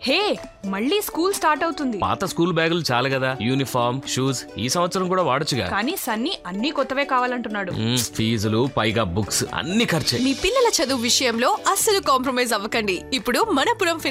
హే, మళ్ళీ school start అవుతుంది. పాత స్కూల్ బ్యాగులు చాలు కదా, యూనిఫామ్ షూస్ ఈ సంవత్సరం కూడా వాడొచ్చుగా. కానీ సన్నీ అన్ని కొత్తవే కావాలంటున్నాడు. ఫీజులు పైగా బుక్స్ అన్ని ఖర్చే. మీ పిల్లల చదువు విషయంలో అస్సలు కాంప్రమైజ్ అవ్వకండి. ఇప్పుడు మనపురం